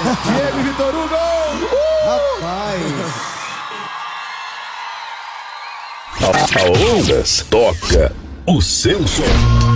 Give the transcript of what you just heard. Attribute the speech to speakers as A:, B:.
A: Diego Vitor Hugo!
B: Rapaz!
C: A Ondas toca o seu som.